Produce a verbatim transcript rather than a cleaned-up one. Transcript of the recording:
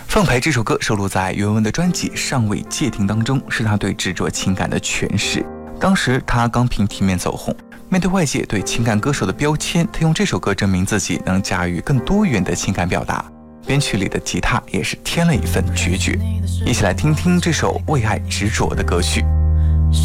放牌这首歌收录在袁文的专辑《尚未界定》当中，是他对执着情感的诠释。当时他刚凭体面走红，面对外界对情感歌手的标签，他用这首歌证明自己能驾驭更多元的情感表达。编曲里的吉他也是添了一份决绝。一起来听听这首为爱执着的歌曲。